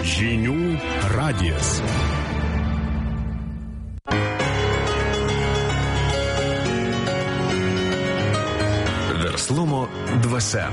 Žinių radijas. Verslumo dvasia.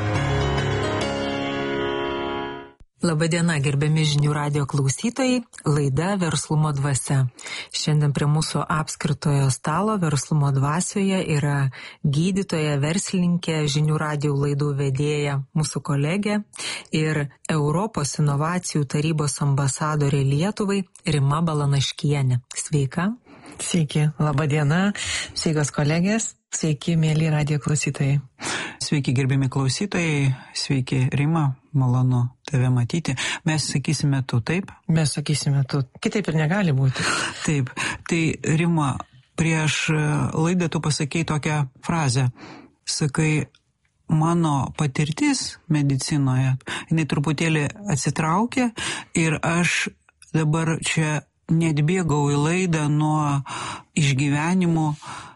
Labadiena, gerbiami Žinių radijo klausytojai, laida Verslumo dvasia. Šiandien prie mūsų apskritojo stalo Verslumo dvasioje yra gydytoja, verslininkė, Žinių radijo laidų vedėja, mūsų kolegė ir Europos inovacijų tarybos ambasadorė Lietuvai Rima Balanaškienė. Sveika. Sveiki, labadiena, sveikos kolegės, sveiki, mėly radijo klausytojai. Sveiki, gerbiami klausytojai, sveiki, Rima, malonu tave matyti. Mes sakysime tu, taip? Mes sakysime tu, kitaip ir negali būti. Taip, tai Rima, prieš laidą tu pasakei tokią frazę, sakai, mano patirtis medicinoje, jinai truputėlį atsitraukė ir aš dabar čia neatbėgau į laidą nuo išgyvenimų.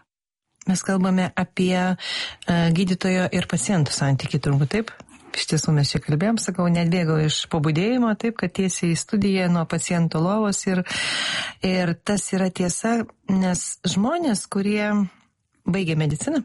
Mes kalbame apie gydytojo ir pacientų santykį, turbūt taip? Iš tiesų mes čia kalbėjom, sakau, neatbėgau iš pabudėjimo, taip, kad tiesiai į studiją nuo pacientų lovos ir tas yra tiesa, nes žmonės, kurie baigė mediciną,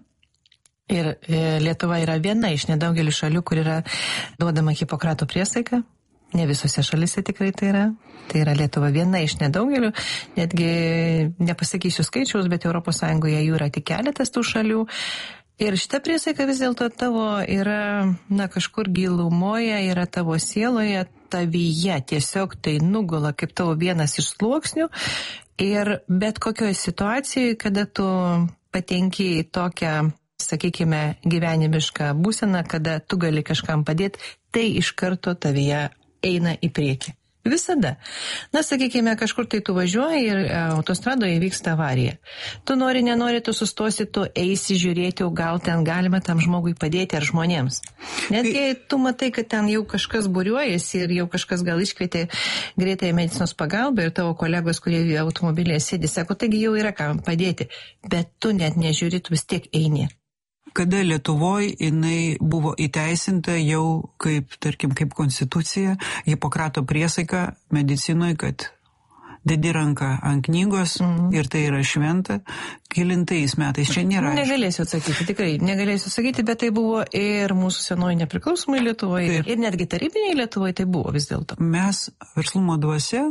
ir Lietuva yra viena iš nedaugelį šalių, kur yra duodama Hipokrato priesaika. Ne visose šalise tikrai tai yra. Tai yra Lietuva viena iš nedaugelio, netgi nepasakysiu skaičiaus, bet ES jų yra tik keletas tų šalių. Ir šita priesaika vis dėlto tavo yra, kažkur gilumoje, yra tavo sieloje, tavyje, tiesiog tai nugula kaip tavo vienas iš sluoksnių. Ir bet kokioje situacijoje, kada tu patenki į tokią, sakykime, gyvenimišką būseną, kada tu gali kažkam padėti, tai iš karto tavyje eina į priekį. Visada. Sakykime, kažkur tai tu važiuoji ir autostradoje įvyksta avarija. Tu nenori, tu sustosi, tu eisi žiūrėti, o gal ten galima tam žmogui padėti ar žmonėms. Net jei tu matai, kad ten jau kažkas būriuojasi ir jau kažkas gal iškvietė greitąją medicinos pagalbą ir tavo kolegos, kurie automobilėje sėdi, sako, taigi jau yra kam padėti. Bet tu net nežiūri, tu vis tiek eini. Kada Lietuvoje jinai buvo įteisinta jau kaip konstitucija, Hipokrato priesaika medicinoje, kad dedi ranką ant knygos ir tai yra šventa, kelintais metais, čia nėra. Negalėsiu atsakyti, tikrai negalėsiu atsakyti, bet tai buvo ir mūsų senoji nepriklausomai Lietuvoje, ir netgi tarybiniai Lietuvoje tai buvo vis dėlto. Mes Verslumo dvasia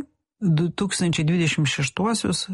2026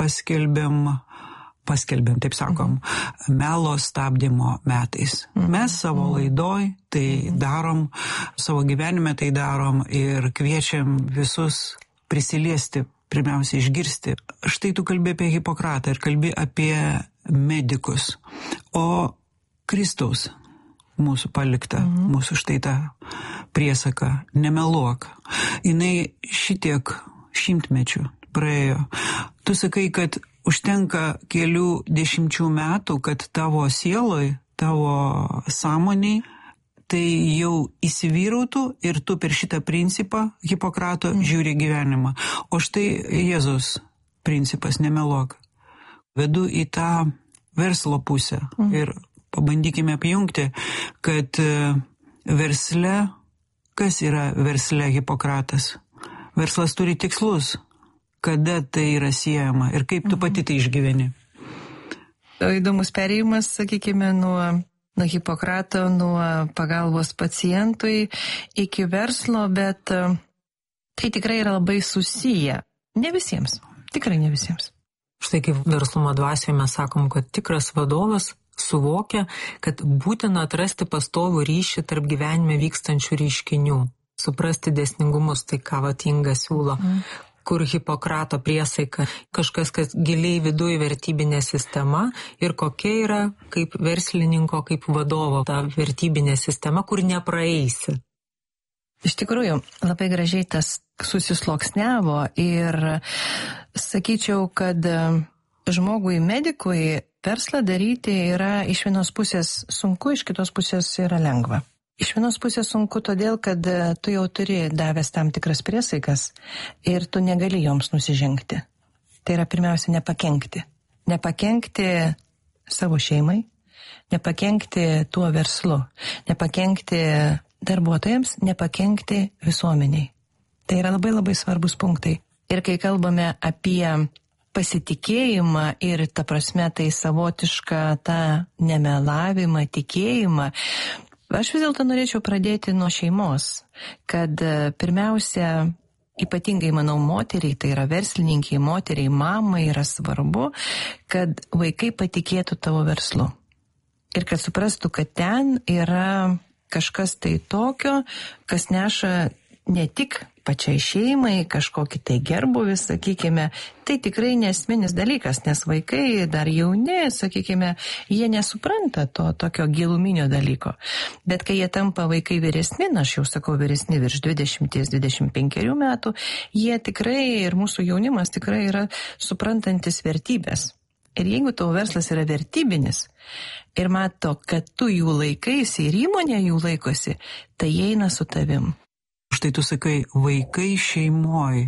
paskelbėm, taip sakom, melo stabdymo metais. Mes savo laidoj tai darom, savo gyvenime tai darom ir kviečiam visus prisiliesti, pirmiausia išgirsti. Štai tu kalbi apie Hipokratą ir kalbi apie medikus. O Kristaus mūsų palikta, mūsų štai ta priesaka, nemeluok. Jinai šitiek šimtmečių praėjo. Tu sakai, kad užtenka kelių dešimčių metų, kad tavo sieloj, tavo sąmoniai tai jau įsivyrautų ir tu per šitą principą Hipokrato žiūri gyvenimą. O štai Jėzus principas, nemeluok. Vedu į tą verslo pusę ir pabandykime apjungti, kad versle, kas yra versle Hipokratas? Verslas turi tikslus. Kada tai yra siejama ir kaip tu pati tai išgyveni? Įdomus perėjimas, sakykime, nuo Hipokrato, nuo pagalbos pacientui iki verslo, bet tai tikrai yra labai susiję. Ne visiems, tikrai ne visiems. Štai kaip Verslumo dvasioje mes sakom, kad tikras vadovas suvokia, kad būtina atrasti pastovų ryšį tarp gyvenime vykstančių reiškinių, suprasti dėsningumus, tai ką Inga siūlo. Kur Hipokrato priesaika, kažkas, kas giliai viduje vertybinė sistema ir kokia yra kaip verslininko, kaip vadovo ta vertybinė sistema, kur nepraeisi. Iš tikrųjų, labai gražiai tas susisloksniavo ir sakyčiau, kad žmogui, medikui verslą daryti yra iš vienos pusės sunku, iš kitos pusės yra lengva. Iš vienos pusės sunku todėl, kad tu jau turi davęs tam tikras priesaikas ir tu negali joms nusižengti. Tai yra pirmiausia nepakenkti. Nepakenkti savo šeimai, nepakenkti tuo verslu, nepakenkti darbuotojams, nepakenkti visuomeniai. Tai yra labai labai svarbus punktai. Ir kai kalbame apie pasitikėjimą ir ta prasme tai savotišką tą nemelavimą, tikėjimą, aš vis dėlto norėčiau pradėti nuo šeimos, kad pirmiausia, ypatingai, manau, moteriai, tai yra verslininkiai, moteriai, mamai yra svarbu, kad vaikai patikėtų tavo verslu. Ir kad suprastų, kad ten yra kažkas tai tokio, kas neša ne tik pačiai šeimai, kažkokį tai gerbuvį, sakykime, tai tikrai nesminis dalykas, nes vaikai dar jauni, sakykime, jie nesupranta to tokio giluminio dalyko. Bet kai jie tampa vaikai vyresni, aš jau sakau vyresni virš 20-25 metų, jie tikrai ir mūsų jaunimas tikrai yra suprantantis vertybės. Ir jeigu tavo verslas yra vertybinis ir mato, kad tu jų laikaisi ir įmonė jų laikosi, tai jie eina su tavim. Štai tu sakai, vaikai šeimoj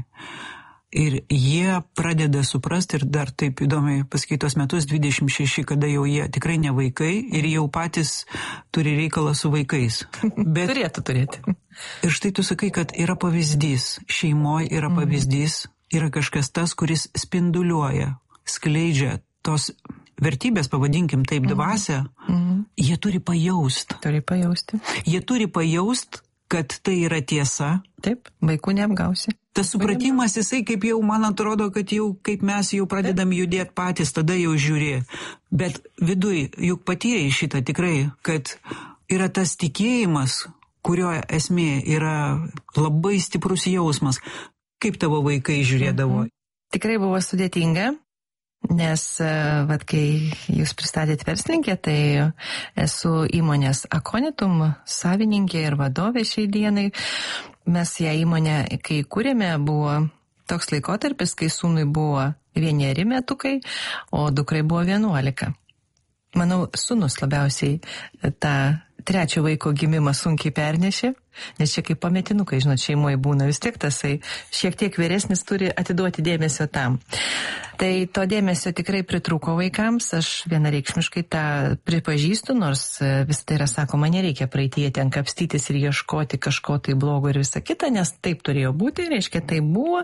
ir jie pradeda suprasti ir dar taip įdomiai paskaitos metus 26, kada jau jie tikrai ne vaikai ir jau patys turi reikalą su vaikais. Bet Turėtų turėti. Ir štai tu sakai, kad yra pavyzdys, šeimoj yra pavyzdys, yra kažkas tas, kuris spinduliuoja, skleidžia tos vertybės, pavadinkim taip, dvasią, jie turi pajaust. Turi pajausti. Jie turi pajaust, kad tai yra tiesa. Taip, vaikų neapgausi. Tas supratimas, jisai kaip jau, man atrodo, kad jau kaip mes jau pradedam judėti patys, tada jau žiūrė. Bet viduj, juk patyrei šitą tikrai, kad yra tas tikėjimas, kurio esmė yra labai stiprus jausmas. Kaip tavo vaikai žiūrėdavo? Tikrai buvo sudėtinga. Nes, kai jūs pristatėt verslininkę, tai esu įmonės Akonitum savininkė ir vadovė šiai dienai. Mes ją įmonę, kai kūrėme, buvo toks laikotarpis, kai sūnui buvo 1 metukai, o dukrai buvo 11. Manau, sūnus labiausiai tą 3 vaiko gimimą sunkiai pernešė, nes čia kaip pametinukai, žinot, šeimoje būna, vis tiek tasai šiek tiek vyresnis turi atiduoti dėmesio tam. Tai to dėmesio tikrai pritrūko vaikams, aš vienareikšmiškai tą pripažįstu, nors vis tai yra sakoma, nereikia praeityje ten kapstytis ir ieškoti kažko tai blogo ir visa kita, nes taip turėjo būti, reiškia tai buvo,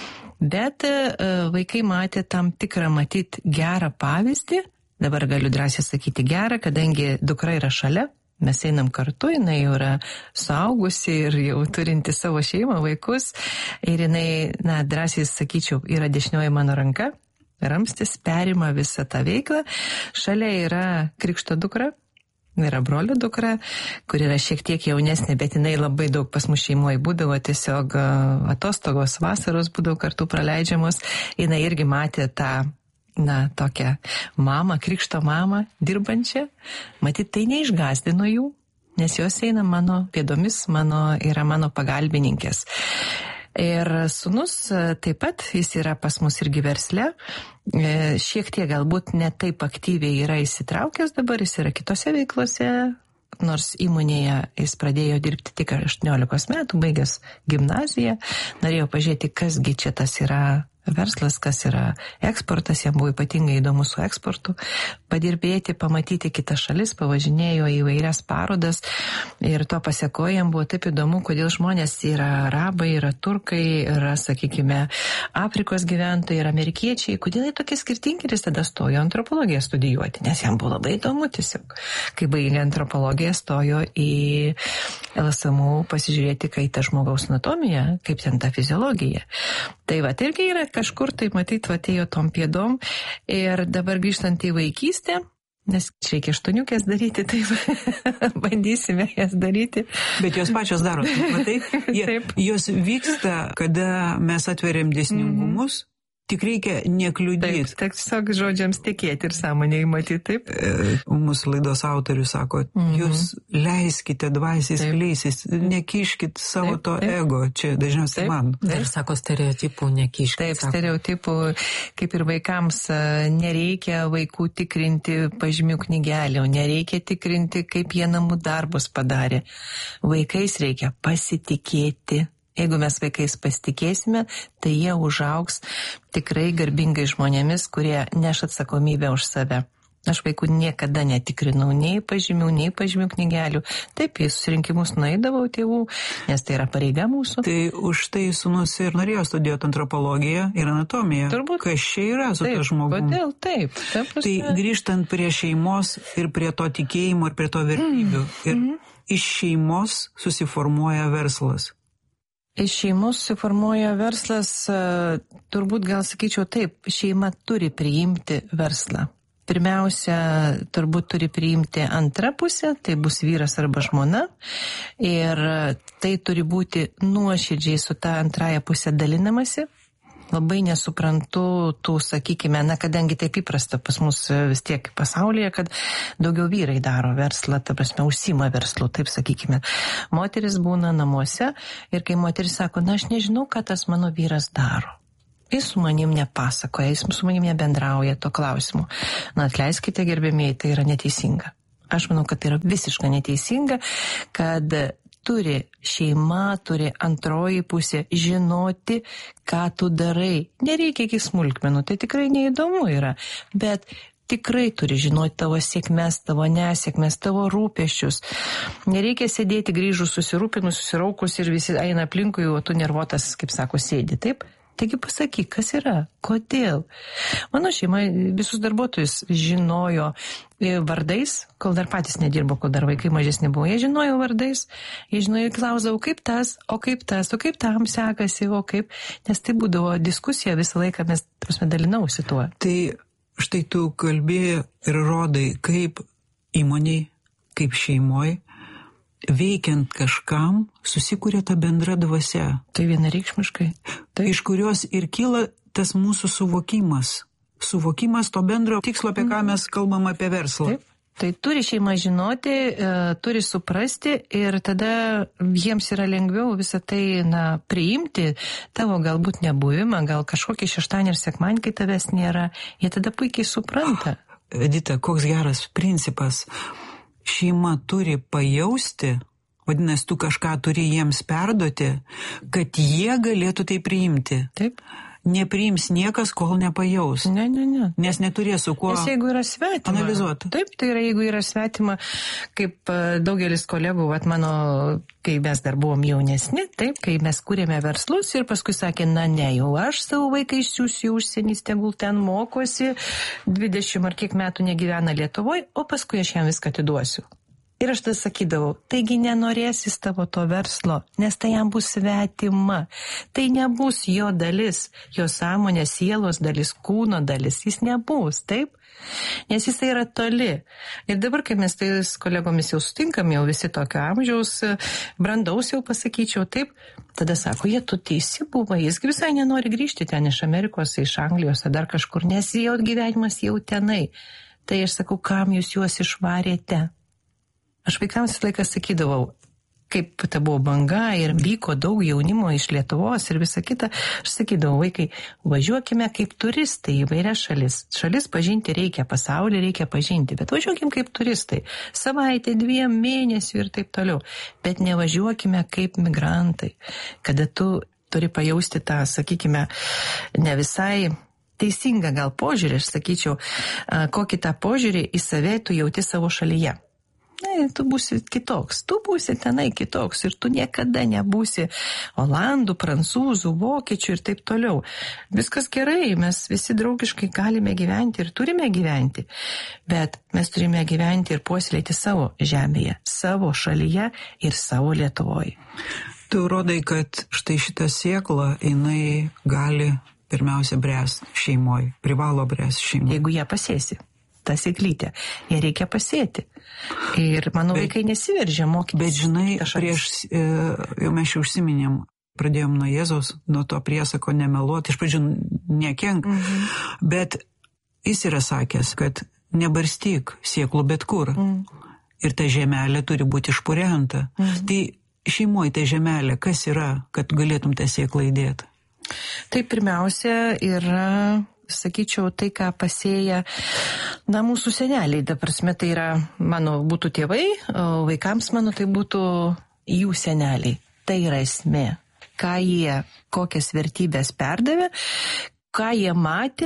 bet vaikai matė tam tikrą matyti gerą pavyzdį, dabar galiu drąsiai sakyti gerą, kadangi dukra yra šalia. Mes einam kartu, jinai jau yra suaugusi ir jau turinti savo šeimą, vaikus. Ir jinai, drąsiai sakyčiau, yra dešinioji mano ranka, ramstis, perima visą tą veiklą. Šalia yra krikšto dukra, yra brolio dukra, kur yra šiek tiek jaunesnė, bet jinai labai daug pas mus šeimoje būdavo, tiesiog atostogos, vasaros būdavo kartu praleidžiamos. Jinai irgi matė tą tokią mamą, krikšto mamą, dirbančią. Matyt, tai neišgąsdino jų, nes jos eina mano pėdomis, yra mano pagalbininkės. Ir sūnus taip pat, jis yra pas mus irgi versle, šiek tiek galbūt ne taip aktyviai yra įsitraukęs dabar, jis yra kitose veiklose, nors įmonėje jis pradėjo dirbti tik 18 metų, baigęs gimnaziją, norėjo pažiūrėti, kasgi čia tas yra verslas, kas yra eksportas, jam buvo ypatingai įdomu su eksportu, padirbėti, pamatyti kitas šalis, pavažinėjo į vairias parodas ir to pasiekoje jam buvo taip įdomu, kodėl žmonės yra arabai, yra turkai, yra, sakykime, Afrikos gyventojai, yra amerikiečiai, kodėl jie tokie skirtingi ir jis tada stojo antropologiją studijuoti, nes jam buvo labai įdomu tiesiog. Kai baigė antropologiją, stojo į LSMU pasižiūrėti, kaip ta žmogaus anatomija, kaip ten ta fiziologija. Tai va, irgi yra kažkur tai matyt, atėjo tom pėdom ir dabar grįžtant į vaikystę, nes reikia aštuoniukės daryti, taip bandysime jas daryti. Bet jos pačios daro, matai, jos vyksta, kada mes atveriam dėsningumus, tik reikia nekliudyti. Taip, tiesiog žodžiams tikėti ir sąmonėj matyti, taip. Mūsų laidos autorius sako, jūs leiskite dvasiai skleisis, nekiškit savo to ego, čia dažniausiai man. Ir sako stereotipų nekiškit. Taip, stereotipų, kaip ir vaikams, nereikia vaikų tikrinti pažymių knygelį, nereikia tikrinti, kaip jie namų darbus padarė. Vaikais reikia pasitikėti. Jeigu mes vaikais pasitikėsime, tai jie užaugs tikrai garbingai žmonėmis, kurie neš atsakomybę už save. Aš vaikų niekada netikrinau nei pažymių knygelių. Taip, į susirinkimus nueidavau tėvų, nes tai yra pareiga mūsų. Tai už tai sūnus ir norėjo studijuoti antropologiją ir anatomiją. Turbūt. Kas čia yra su Taip, to žmogumi? Kodėl? Taip. Tai grįžtant prie šeimos ir prie to tikėjimo ir prie to vertybių. Ir iš šeimos susiformuoja verslas. Iš šeimos susiformuoja verslas, turbūt gal sakyčiau taip, šeima turi priimti verslą. Pirmiausia, turbūt turi priimti antrą pusę, tai bus vyras arba žmona. Ir tai turi būti nuoširdžiai su ta antraja pusė dalinamasi. Labai nesuprantu tų, sakykime, kadangi taip įprasta pas mus vis tiek pasaulyje, kad daugiau vyrai daro verslą, ta prasme, užsima verslu, taip sakykime. Moteris būna namuose ir kai moteris sako, aš nežinau, ką tas mano vyras daro. Jis su manim nepasakoja, jis su manim nebendrauja to klausimu. Atleiskite, gerbėmėjai, tai yra neteisinga. Aš manau, kad tai yra visiškai neteisinga, kad turi šeima, turi antroji pusė žinoti, ką tu darai. Nereikia iki smulkmenų, tai tikrai neįdomu yra, bet tikrai turi žinoti tavo sėkmes, tavo nesėkmes, tavo rūpesčius. Nereikia sėdėti grįžus susirūpinus, susiraukus ir visi eina aplinkui, o tu nervuotas, kaip sako, sėdi, taip? Taigi pasakyk, kas yra, kodėl. Mano šeima visus darbuotojus žinojo vardais, kol dar patys nedirbo, kol dar vaikai mažesni buvo. Jie žinojo vardais, jie žinojo, klausdavo, kaip tas, o kaip tam sekasi, o kaip. Nes tai būdavo diskusija visą laiką, mes dalinausi tuo. Tai štai tu kalbėjai ir rodai, kaip įmoniai, kaip šeimoje, veikiant kažkam, susikūrė ta bendra dvasia. Tai vienareikšmiškai. Tai. Iš kurios ir kyla tas mūsų suvokimas. Suvokimas to bendro tikslo, apie ką mes kalbam apie verslą. Taip. Tai turi šeima žinoti, turi suprasti ir tada jiems yra lengviau visą tai priimti, tavo galbūt nebuvimą, gal kažkokį šeštadienį ir sekmadienį, kai tavęs nėra. Jie tada puikiai supranta. Edita, koks geras principas. Šeima turi pajausti, vadinasi, tu kažką turi jiems perduoti, kad jie galėtų tai priimti. Taip. Nepriims niekas, kol nepajaus. Ne. Nes neturės su kuo Nes jeigu yra svetima. Analizuoti. Taip, tai yra, jeigu yra svetima, kaip daugelis kolegų, mano, kai mes dar buvom jaunesni, taip, kai mes kūrėme verslus ir paskui sakė, jau aš savo vaiką išsiųsiu į užsienį, tegul ten mokosi, 20 ar kiek metų negyvena Lietuvoje, o paskui aš jam viską atiduosiu. Ir aš tada sakydavau, taigi nenorės jis tavo to verslo, nes tai jam bus svetima. Tai nebus jo dalis, jo sąmonės, sielos dalis, kūno dalis, jis nebus, taip? Nes jis yra toli. Ir dabar, kai mes tai su kolegomis jau sutinkam, jau visi tokio amžiaus, brandaus jau pasakyčiau, taip, tada sako, tu teisi buvo, jis visai nenori grįžti ten iš Amerikos, iš Anglijos, ar dar kažkur, nes jo gyvenimas jau tenai. Tai aš sakau, kam jūs juos išvarėte? Aš vaikams visą laiką sakydavau, kaip ta buvo banga ir vyko daug jaunimo iš Lietuvos ir visa kita, aš sakydavau, vaikai, važiuokime kaip turistai į vairias šalis. Šalis pažinti reikia, pasaulį reikia pažinti, bet važiuokime kaip turistai. Savaitę, 2 mėnesių ir taip toliau. Bet nevažiuokime kaip migrantai, kada tu turi pajausti tą, sakykime, ne visai teisingą gal požiūrį, aš sakyčiau, kokį tą požiūrį į save tu jauti savo šalyje. Tu būsi kitoks, tu būsi tenai kitoks ir tu niekada nebūsi olandų, prancūzų, vokiečių ir taip toliau. Viskas gerai, mes visi draugiškai galime gyventi ir turime gyventi, bet mes turime gyventi ir puoselėti savo žemėje, savo šalyje ir savo Lietuvoje. Tu rodai, kad štai šitą sėklą jinai gali pirmiausia bręsti šeimoje, privalo bręsti šeimoje. Jeigu ją pasėsi. Ta sėklytė, ją reikia pasėti. Ir mano vaikai nesiveržia mokytis. Bet žinai, jau mes čia užsiminėm, pradėjom nuo Jėzaus, nuo to priesako nemeluoti, iš pradžių nekenk, bet jis yra sakęs, kad nebarstyk sėklų bet kur. Ir ta žemelė turi būti išpurenta. Tai šeimoje ta žemelė, kas yra, kad galėtum tą sėklą įdėti? Tai pirmiausia yra, sakyčiau, tai, ką pasėja mūsų seneliai. Ta prasme, tai yra mano būtų tėvai, o vaikams mano tai būtų jų seneliai. Tai yra esmė. Ką jie, kokias vertybės perdavė, ką jie matė,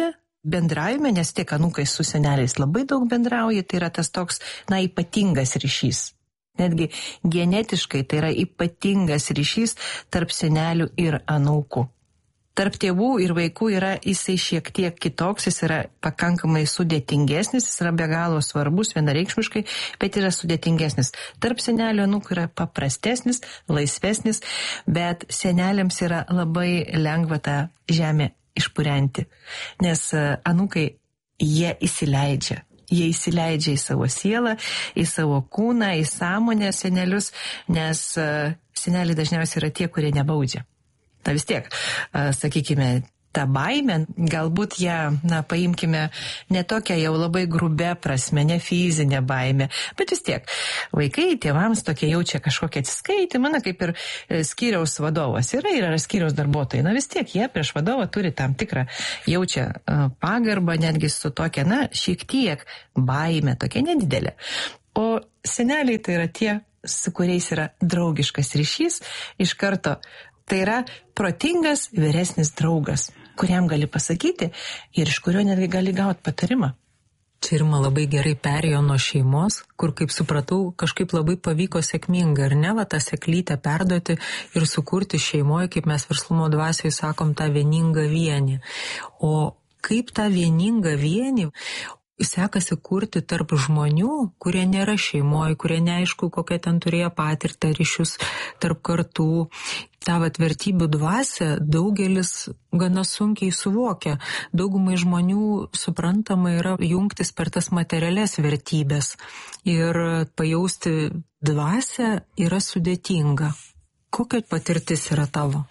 bendravime, nes tiek anūkai su seneliais labai daug bendrauja, tai yra tas toks, ypatingas ryšys. Netgi genetiškai tai yra ypatingas ryšys tarp senelių ir anūkų. Tarp tėvų ir vaikų yra jisai šiek tiek kitoks, jis yra pakankamai sudėtingesnis, jis yra be galo svarbus, vienareikšmiškai, bet yra sudėtingesnis. Tarp senelių anūkų yra paprastesnis, laisvesnis, bet seneliams yra labai lengva tą žemę išpurenti, nes anūkai jie įsileidžia. Jie įsileidžia į savo sielą, į savo kūną, į sąmonę senelius, nes seneliai dažniausiai yra tie, kurie nebaudžia. Vis tiek, sakykime, tą baimę, galbūt ją, paimkime ne tokią jau labai grubę prasme, ne fizinę baimę, bet vis tiek, vaikai tėvams tokie jaučia kažkokią atsiskaitimą, kaip ir skyriaus vadovas yra skyriaus darbuotojai, vis tiek jie prieš vadovą turi tam tikrą, jaučia pagarbą, netgi su tokia, šiek tiek baimė, tokia nedidelė. O seneliai tai yra tie, su kuriais yra draugiškas ryšys, iš karto tai yra protingas vyresnis draugas, kuriam gali pasakyti ir iš kurio netgi gali gauti patarimą. Čia Irma labai gerai perėjo nuo šeimos, kur, kaip supratau, kažkaip labai pavyko sėkmingai, ar ne, tą seklytę perduoti ir sukurti šeimoje, kaip mes verslumo dvasioje sakom, tą vieningą vienį. O kaip tą vieningą vienį sekasi kurti tarp žmonių, kurie nėra šeimoje, kurie neaišku, kokia ten turėjo patirtą ryšius tarp kartų. Ta vertybių dvasia daugelis gana sunkiai suvokia. Daugumai žmonių suprantama yra jungtis per tas materialias vertybės. Ir pajausti dvasią yra sudėtinga. Kokia patirtis yra tavo?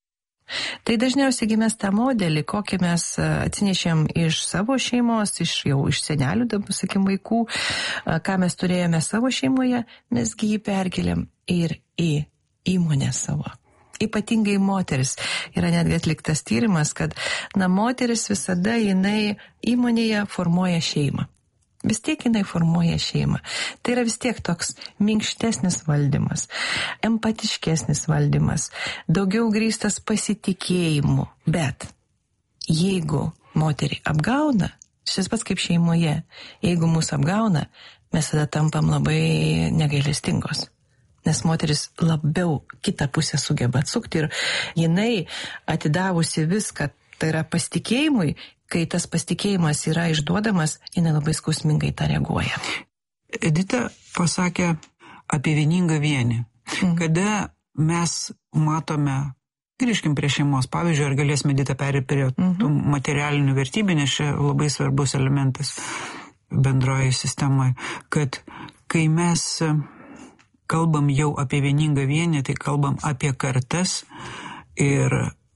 Tai dažniausiai mes tą modelį, kokį mes atsinešėm iš savo šeimos, iš senelių, vaikų, ką mes turėjome savo šeimoje, mesgi jį perkeliam ir į įmonę savo. Ypatingai moteris. Yra netgi atliktas tyrimas, kad moteris visada jinai įmonėje formuoja šeimą. Vis tiek jinai formuoja šeimą. Tai yra vis tiek toks minkštesnis valdymas, empatiškesnis valdymas, daugiau grįstas pasitikėjimu. Bet jeigu moterį apgauna, šis pats kaip šeimoje, jeigu mūsų apgauna, mes tada tampam labai negailestingos. Nes moteris labiau kitą pusę sugeba atsukti ir jinai atidavusi viską, tai yra pasitikėjimui, kai tas pasitikėjimas yra išduodamas, jinai labai skausmingai tą reaguoja. Edita pasakė apie vieningą vienį. Kada mes matome, grįžkim prie šeimos, pavyzdžiui, ar galėsime Edita perėti prie tų materialinių vertybių, nes čia labai svarbus elementas bendroje sistemoje, kad kai mes kalbam jau apie vieningą vienį, tai kalbam apie kartas ir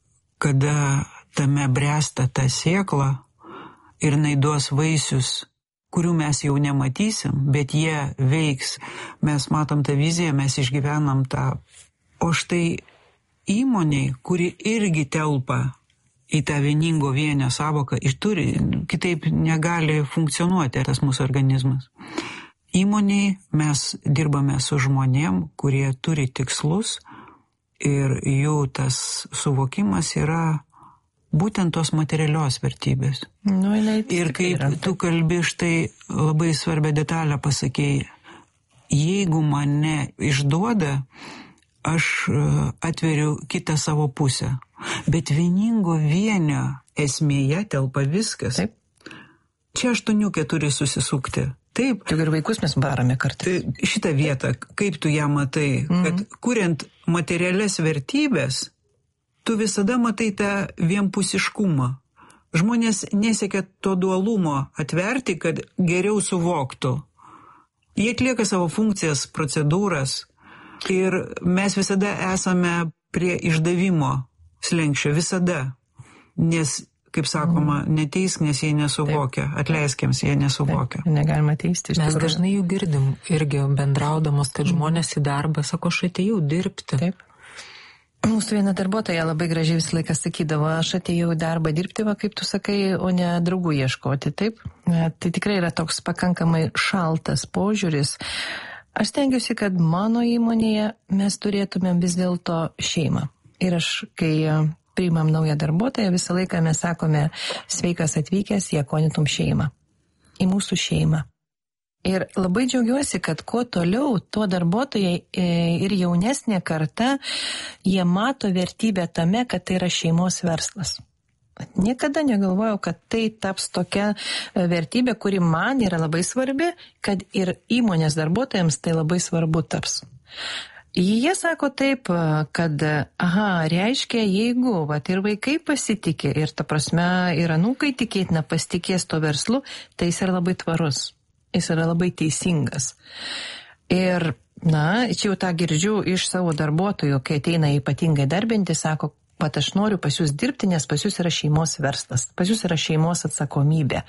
kada tame bręsta ta sėkla ir jinai duos vaisius, kurių mes jau nematysim, bet jie veiks. Mes matom tą viziją, mes išgyvenam tą. O štai įmoniai, kuri irgi telpa į tą vieningo vienio savoką, kitaip negali funkcionuoti tas mūsų organizmas. Įmoniai mes dirbame su žmonėm, kurie turi tikslus ir jų tas suvokimas yra būtent tos materialios vertybės. Ir kaip tu kalbi, štai labai svarbią detalę pasakėjai, jeigu mane išduoda, aš atveriu kitą savo pusę. Bet vieningo vienio esmėje telpa viskas. Taip. Čia aštuoniukė turi susisukti. Taip. Juk ir vaikus mes barame kartais. Šitą vietą, kaip tu ją matai, kad kuriant materialias vertybės, tu visada matai tą vienpusiškumą. Žmonės nesiekia to dualumo atverti, kad geriau suvoktų. Jie atlieka savo funkcijas, procedūras ir mes visada esame prie išdavimo slenksčio, visada. Nes, kaip sakoma, neteisk, nes jie nesuvokia, atleiskiems, jie nesuvokia. Taip, negalima teisti. Mes dažnai jų girdim irgi bendraudamos, kad žmonės į darbą sako, aš atėjau dirbti. Taip. Mūsų viena darbuotoja labai gražiai visą laiką sakydavo, aš atėjau į darbą dirbti, kaip tu sakai, o ne draugų ieškoti, taip? Tai tikrai yra toks pakankamai šaltas požiūris. Aš stengiuosi, kad mano įmonėje mes turėtumėm vis dėlto šeimą. Ir aš, kai priimam naują darbuotoją, visą laiką mes sakome sveikas atvykęs į Aconitum šeimą, į mūsų šeimą. Ir labai džiaugiuosi, kad kuo toliau, tuo darbuotojai ir jaunesnė karta, jie mato vertybę tame, kad tai yra šeimos verslas. Niekada negalvojau, kad tai taps tokia vertybė, kuri man yra labai svarbi, kad ir įmonės darbuotojams tai labai svarbu taps. Jie sako taip, kad, reiškia, jeigu ir vaikai pasitikė ir ta prasme ir anūkai tikėtina pasitikės to verslu, tai jis yra labai tvarus, jis yra labai teisingas. Ir, čia jau tą girdžiu iš savo darbuotojų, kai ateina ypatingai darbinti, sako, pat aš noriu pas jūs dirbti, nes pas jūs yra šeimos verslas, pas jūs yra šeimos atsakomybė.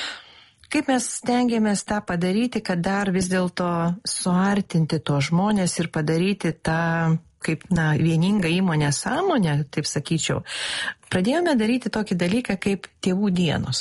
Kaip mes stengiamės tą padaryti, kad dar vis dėlto suartinti to žmonės ir padaryti tą, kaip, vieningą įmonę sąmonę, taip sakyčiau, pradėjome daryti tokį dalyką kaip tėvų dienos.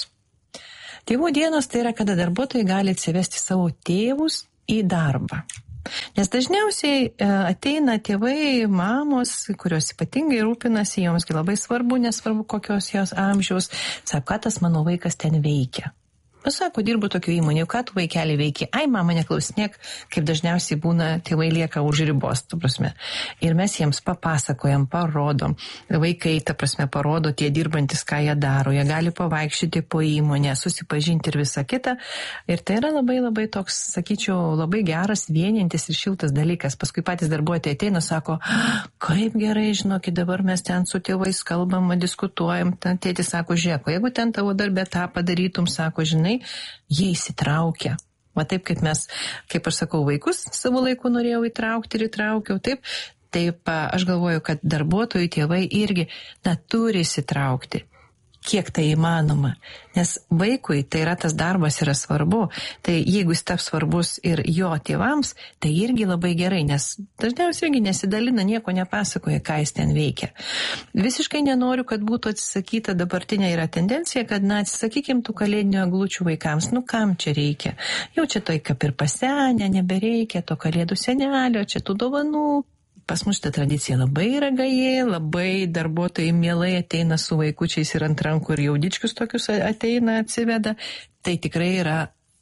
Tėvų dienos tai yra, kada darbuotojai gali atsivesti savo tėvus į darbą. Nes dažniausiai ateina tėvai, mamos, kurios ypatingai rūpinasi, joms labai svarbu, nesvarbu kokios jos amžiaus, sako, ką tas mano vaikas ten veikia. Sako, dirbu tokiu įmonėje, ką tu vaikelį veiki? Ai, mama, neklausinėk, kaip dažniausiai būna, tėvai lieka už ribos, ta prasme. Ir mes jiems papasakojam, parodom. Vaikai, ta prasme, parodo tie dirbantis, ką jie daro. Jie gali pavaikščioti po įmonę, susipažinti ir visą kitą. Ir tai yra labai, labai toks, sakyčiau, labai geras, vienintis ir šiltas dalykas. Paskui patys darbuotojai ateina, sako, kaip gerai, žinokit, dabar mes ten su tėvais kalbam, diskutuojam. Ten tėtis sako, žiūrėk, jeigu ten tavo darbę tą padarytum, sako, žinai, jie įsitraukia. Va taip, kaip mes, kaip aš sakau, vaikus savo laiku norėjau įtraukti ir įtraukiau, taip aš galvoju, kad darbuotojų tėvai irgi turi įsitraukti, kiek tai įmanoma. Nes vaikui tai yra tas darbas yra svarbu, tai jeigu jis taps svarbus ir jo tėvams, tai irgi labai gerai, nes dažniausiai irgi nesidalina, nieko nepasakoja, ką jis ten veikia. Visiškai nenoriu, kad būtų atsisakyta, dabartinė yra tendencija, kad atsisakykim tų kalėdinių eglučių vaikams. Kam čia reikia? Jau čia toj kaip ir pasenę, nebereikia to kalėdų senelio, čia tų dovanų. Pas mus ta tradicija labai yra gaji, labai darbuotojai mielai ateina su vaikučiais ir ant rankų ir jaudičkius tokius ateina, atsiveda. Tai tikrai yra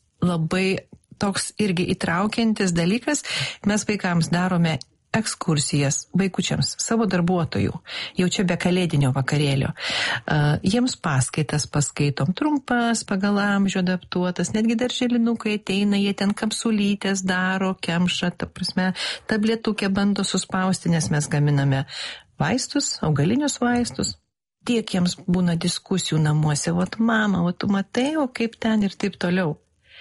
labai toks irgi įtraukiantis dalykas. Mes vaikams darome ekskursijas vaikučiams, savo darbuotojų, jau čia be kalėdinio vakarėlio. Jiems paskaitas paskaitom, trumpas, pagal amžių adaptuotas, netgi darželinukai ateina, jie ten kapsulytės daro, kemša, ta prasme, tabletukę bando suspausti, nes mes gaminame vaistus, augalinius vaistus. Tiek jiems būna diskusijų namuose, mama, tu matai, o kaip ten ir taip toliau.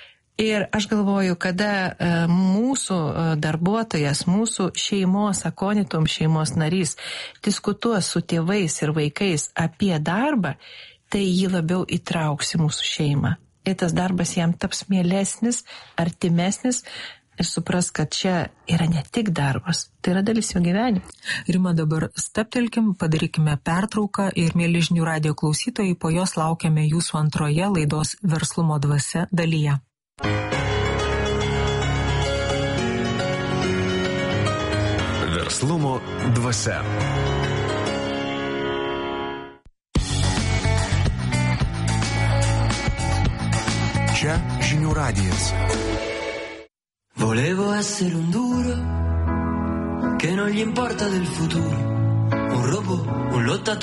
Ir aš galvoju, kada mūsų darbuotojas, mūsų šeimos, Aconitum šeimos narys diskutuos su tėvais ir vaikais apie darbą, tai jį labiau įtrauks į mūsų šeimą. Ir tas darbas jam taps mielesnis, artimesnis ir supras, kad čia yra ne tik darbas, tai yra dalis jo gyvenimo. Rima, dabar stabtelkim, padarykime pertrauką ir mieli žinių radijo klausytojai, po jos laukiame jūsų antroje laidos Verslumo dvasia dalyje. Verslumo dvasia. Čia žinių radijas. Volevo essere un duro che non gli importa del futuro, un robot, un lottatore.